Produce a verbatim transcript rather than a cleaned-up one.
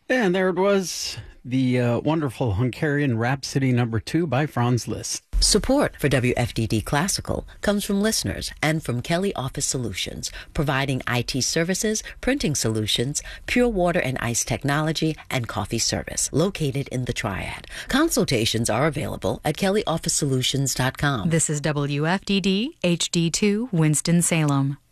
And there it was, the uh, wonderful Hungarian Rhapsody number two by Franz Liszt. Support for W F D D Classical comes from listeners and from Kelly Office Solutions, providing I T services, printing solutions, pure water and ice technology, and coffee service, located in the Triad. Consultations are available at kelly office solutions dot com. This is W F D D H D two Winston-Salem.